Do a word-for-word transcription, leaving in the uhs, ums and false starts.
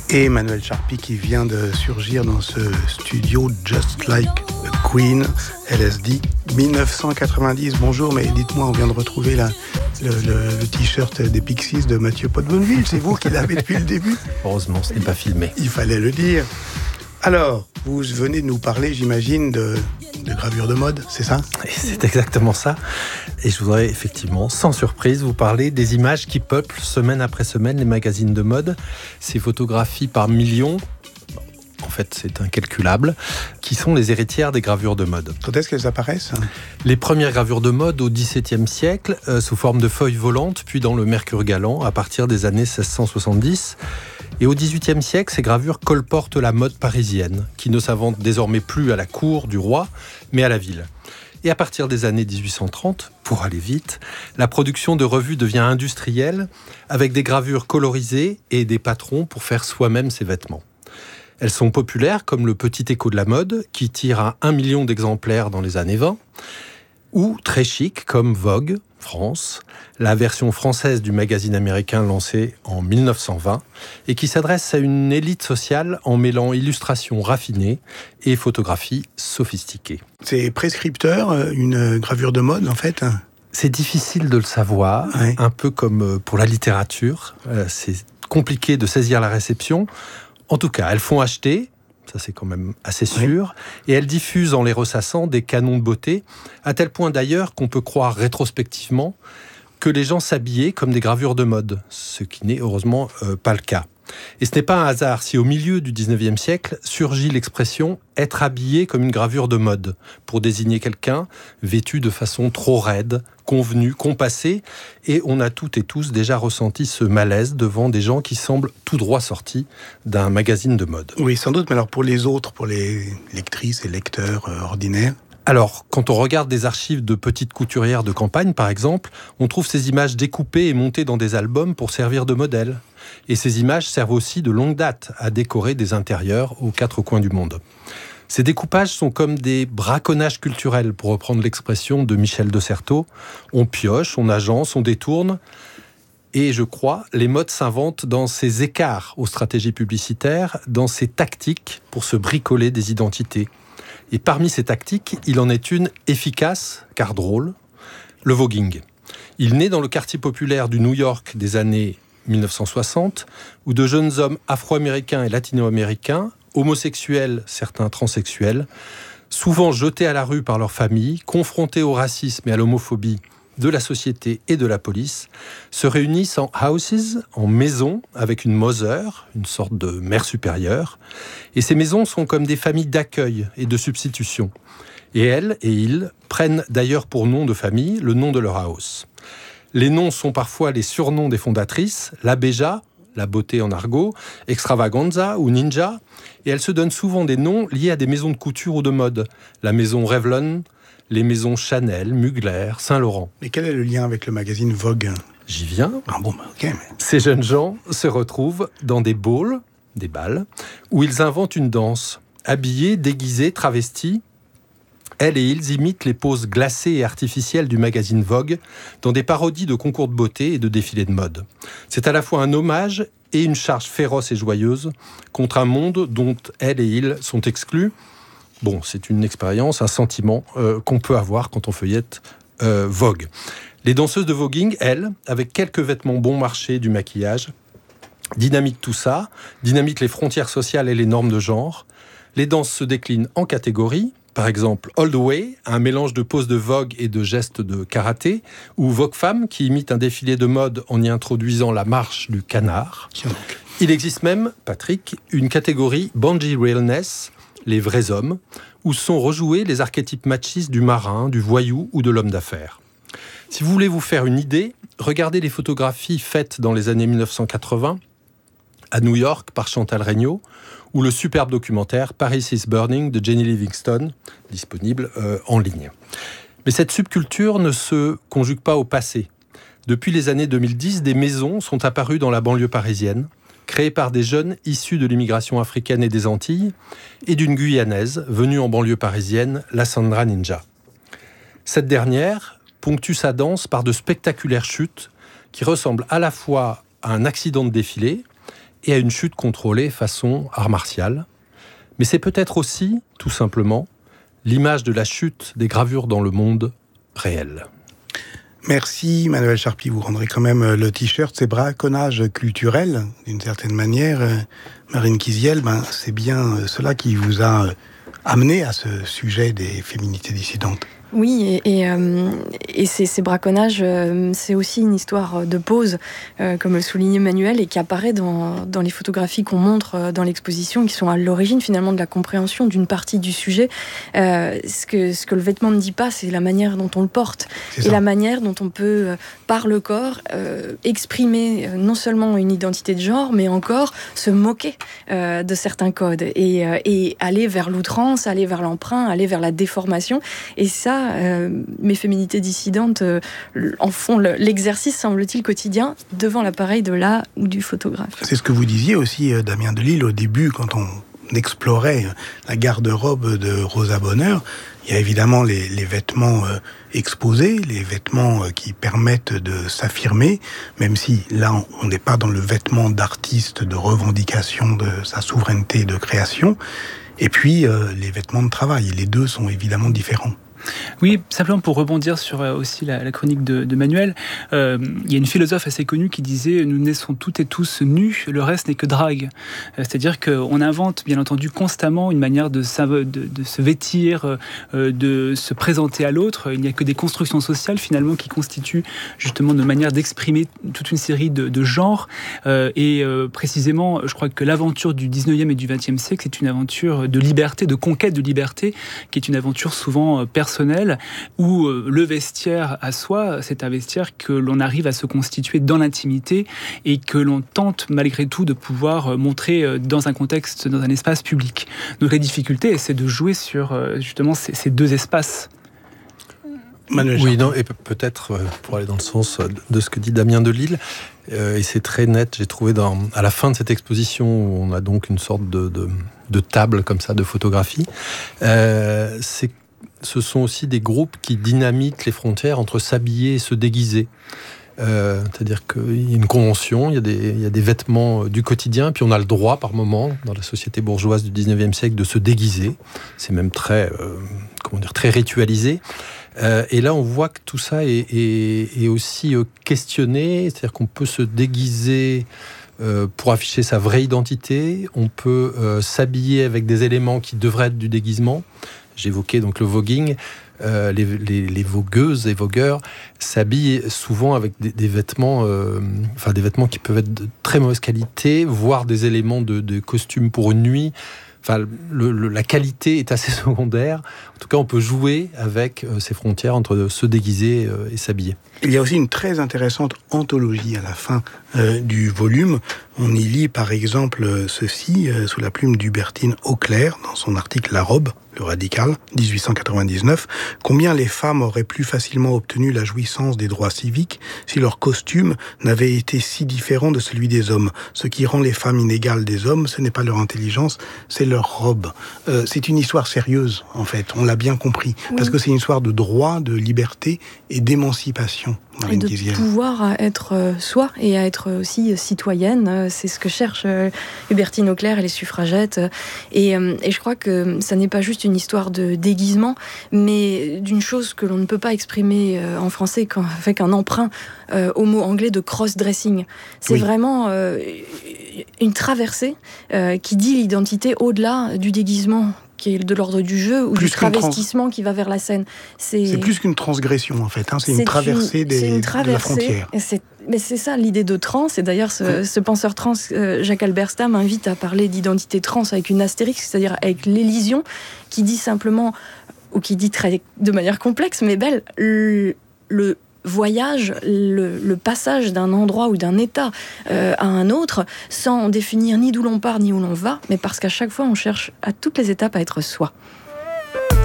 Et Emmanuel Charpie qui vient de surgir dans ce studio Just Like a Queen, L S D, dix-neuf cent quatre-vingt-dix. Bonjour, mais dites-moi, on vient de retrouver la, le, le, le t-shirt des Pixies de Mathieu Pot-Bonneville. C'est vous qui l'avez depuis le début. Heureusement, ce n'est pas filmé. Il fallait le dire. Alors, vous venez de nous parler, j'imagine, de, de gravure de mode, c'est ça ? Et c'est exactement ça. Et je voudrais effectivement, sans surprise, vous parler des images qui peuplent semaine après semaine les magazines de mode. Ces photographies par millions, en fait c'est incalculable, qui sont les héritières des gravures de mode. Quand est-ce qu'elles apparaissent ? Les premières gravures de mode au dix-septième siècle, euh, sous forme de feuilles volantes, puis dans le Mercure galant, à partir des années seize cent soixante-dix. Et au dix-huitième siècle, ces gravures colportent la mode parisienne, qui ne s'invente désormais plus à la cour du roi, mais à la ville. Et à partir des années dix-huit cent trente, pour aller vite, la production de revues devient industrielle, avec des gravures colorisées et des patrons pour faire soi-même ses vêtements. Elles sont populaires, comme le Petit Écho de la mode, qui tire à un million d'exemplaires dans les années vingt, ou très chic, comme Vogue, France, la version française du magazine américain lancé en dix-neuf cent vingt, et qui s'adresse à une élite sociale en mêlant illustrations raffinées et photographies sophistiquées. C'est prescripteur, une gravure de mode, en fait ? C'est difficile de le savoir, ouais. Un peu comme pour la littérature. C'est compliqué de saisir la réception. En tout cas, elles font acheter, ça c'est quand même assez sûr, oui. Et elles diffusent en les ressassant des canons de beauté, à tel point d'ailleurs qu'on peut croire rétrospectivement que les gens s'habillaient comme des gravures de mode, ce qui n'est heureusement euh, pas le cas. Et ce n'est pas un hasard si au milieu du dix-neuvième siècle surgit l'expression « être habillé comme une gravure de mode » pour désigner quelqu'un vêtu de façon trop raide, convenue, compassée, et on a toutes et tous déjà ressenti ce malaise devant des gens qui semblent tout droit sortis d'un magazine de mode. Oui, sans doute, mais alors pour les autres, pour les lectrices et lecteurs euh, ordinaires ? Alors, quand on regarde des archives de petites couturières de campagne, par exemple, on trouve ces images découpées et montées dans des albums pour servir de modèle. Et ces images servent aussi de longue date à décorer des intérieurs aux quatre coins du monde. Ces découpages sont comme des braconnages culturels, pour reprendre l'expression de Michel de Certeau. On pioche, on agence, on détourne. Et je crois, les modes s'inventent dans ces écarts aux stratégies publicitaires, dans ces tactiques pour se bricoler des identités. Et parmi ces tactiques, il en est une efficace, car drôle, le voguing. Il naît dans le quartier populaire du New York des années dix-neuf cent soixante, où de jeunes hommes afro-américains et latino-américains, homosexuels, certains transsexuels, souvent jetés à la rue par leur famille, confrontés au racisme et à l'homophobie de la société et de la police, se réunissent en houses, en maisons, avec une mother, une sorte de mère supérieure. Et ces maisons sont comme des familles d'accueil et de substitution. Et elles et ils prennent d'ailleurs pour nom de famille le nom de leur house. Les noms sont parfois les surnoms des fondatrices, la Beja, la beauté en argot, extravaganza ou ninja, et elles se donnent souvent des noms liés à des maisons de couture ou de mode. La maison Revlon, les maisons Chanel, Mugler, Saint-Laurent. Mais quel est le lien avec le magazine Vogue ? J'y viens. Ah bon, bah ok. Mais... Ces jeunes gens se retrouvent dans des balls, des balles, où ils inventent une danse, habillés, déguisés, travestis. Elles et ils imitent les poses glacées et artificielles du magazine Vogue dans des parodies de concours de beauté et de défilés de mode. C'est à la fois un hommage et une charge féroce et joyeuse contre un monde dont elles et ils sont exclus. Bon, c'est une expérience, un sentiment euh, qu'on peut avoir quand on feuillette euh, Vogue. Les danseuses de voguing, elles, avec quelques vêtements bon marché, du maquillage, dynamitent tout ça, dynamitent les frontières sociales et les normes de genre. Les danses se déclinent en catégories. Par exemple, All the Way, un mélange de poses de Vogue et de gestes de karaté, ou Vogue Femme, qui imite un défilé de mode en y introduisant la marche du canard. Il existe même, Patrick, une catégorie Bungee Realness, les vrais hommes, où sont rejoués les archétypes machistes du marin, du voyou ou de l'homme d'affaires. Si vous voulez vous faire une idée, regardez les photographies faites dans les années dix-neuf cent quatre-vingts à New York par Chantal Regnault, ou le superbe documentaire Paris is Burning de Jenny Livingston, disponible euh, en ligne. Mais cette subculture ne se conjugue pas au passé. Depuis les années deux mille dix, des maisons sont apparues dans la banlieue parisienne, créées par des jeunes issus de l'immigration africaine et des Antilles, et d'une Guyanaise venue en banlieue parisienne, la Sandra Ninja. Cette dernière ponctue sa danse par de spectaculaires chutes qui ressemblent à la fois à un accident de défilé et à une chute contrôlée façon art martial. Mais c'est peut-être aussi, tout simplement, l'image de la chute des gravures dans le monde réel. Merci Manuel Charpie, vous rendrez quand même le t-shirt. C'est braconnage culturel, d'une certaine manière. Marine Kiziel, ben, c'est bien cela qui vous a amené à ce sujet des féminités dissidentes. Oui, et, et, euh, et ces, ces braconnages, euh, c'est aussi une histoire de pose, euh, comme le soulignait Manuel, et qui apparaît dans, dans les photographies qu'on montre dans l'exposition, qui sont à l'origine finalement de la compréhension d'une partie du sujet. Euh, ce, que, ce que le vêtement ne dit pas, c'est la manière dont on le porte, et la manière dont on peut, euh, par le corps, euh, exprimer non seulement une identité de genre, mais encore se moquer euh, de certains codes, et, euh, et aller vers l'outrance, aller vers l'emprunt, aller vers la déformation, et ça, Euh, mes féminités dissidentes euh, en font le, l'exercice, semble-t-il, quotidien devant l'appareil de là ou du photographe. C'est ce que vous disiez aussi, euh, Damien Delille, au début, quand on explorait la garde-robe de Rosa Bonheur. Il y a évidemment les, les vêtements euh, exposés, les vêtements euh, qui permettent de s'affirmer, même si là, on n'est pas dans le vêtement d'artiste, de revendication de sa souveraineté de création. Et puis, euh, les vêtements de travail. Les deux sont évidemment différents. Oui, simplement pour rebondir sur euh, aussi la, la chronique de, de Manuel, euh, il y a une philosophe assez connue qui disait « Nous naissons toutes et tous nus, le reste n'est que drague ». Euh, c'est-à-dire qu'on invente, bien entendu, constamment une manière de, de, de se vêtir, euh, de se présenter à l'autre. Il n'y a que des constructions sociales, finalement, qui constituent justement nos manières d'exprimer toute une série de, de genres. Euh, et euh, précisément, je crois que l'aventure du dix-neuvième et du vingtième siècle, c'est une aventure de liberté, de conquête de liberté, qui est une aventure souvent euh, personnelle, où le vestiaire à soi, c'est un vestiaire que l'on arrive à se constituer dans l'intimité et que l'on tente malgré tout de pouvoir montrer dans un contexte, dans un espace public. Donc la difficulté, c'est de jouer sur justement ces, ces deux espaces. Manuel oui, non, et peut-être pour aller dans le sens de ce que dit Damien Delille, euh, et c'est très net, j'ai trouvé dans, à la fin de cette exposition où on a donc une sorte de, de, de table comme ça de photographie, euh, c'est ce sont aussi des groupes qui dynamitent les frontières entre s'habiller et se déguiser. Euh, c'est-à-dire qu'il y a une convention, il y a, des, il y a des vêtements du quotidien, puis on a le droit par moment, dans la société bourgeoise du dix-neuvième siècle, de se déguiser. C'est même très, euh, comment dire, très ritualisé. Euh, et là, on voit que tout ça est, est, est aussi questionné, c'est-à-dire qu'on peut se déguiser euh, pour afficher sa vraie identité, on peut euh, s'habiller avec des éléments qui devraient être du déguisement. J'évoquais donc le voguing. Euh, les, les, les vogueuses et vogueurs s'habillent souvent avec des, des vêtements, euh, enfin des vêtements qui peuvent être de très mauvaise qualité, voire des éléments de, de costume pour une nuit. Enfin, le, le, la qualité est assez secondaire. En tout cas, on peut jouer avec euh, ces frontières entre se déguiser euh, et s'habiller. Il y a aussi une très intéressante anthologie à la fin euh, du volume. On y lit par exemple ceci, euh, sous la plume d'Hubertine Auclair, dans son article « La robe », le Radical, dix-huit cent quatre-vingt-dix-neuf, combien les femmes auraient plus facilement obtenu la jouissance des droits civiques si leur costume n'avait été si différent de celui des hommes. Ce qui rend les femmes inégales des hommes, ce n'est pas leur intelligence, c'est leur robe. Euh, c'est une histoire sérieuse, en fait, on l'a bien compris, oui. Parce que c'est une histoire de droit, de liberté et d'émancipation. Et de Kiziel. Pouvoir à être euh, soi et à être aussi euh, citoyenne, euh, c'est ce que cherche euh, Hubertine Auclair et les suffragettes. Et, euh, et je crois que ça n'est pas juste une histoire de déguisement, mais d'une chose que l'on ne peut pas exprimer euh, en français avec un emprunt euh, au mot anglais de cross-dressing. C'est oui. vraiment euh, une traversée euh, qui dit l'identité au-delà du déguisement, qui est de l'ordre du jeu, ou plus du travestissement trans... qui va vers la scène. C'est, c'est plus qu'une transgression, en fait. Hein. C'est, c'est une traversée, une... des... c'est une traversée de la frontière. Et c'est... Mais c'est ça, l'idée de trans. Et d'ailleurs, ce, ce penseur trans, euh, Jacques Alberstam, invite à parler d'identité trans avec une astérix, c'est-à-dire avec l'élision, qui dit simplement, ou qui dit très, de manière complexe, mais belle, le... le voyage, le, le passage d'un endroit ou d'un état euh, à un autre, sans définir ni d'où l'on part ni où l'on va, mais parce qu'à chaque fois on cherche à toutes les étapes à être soi.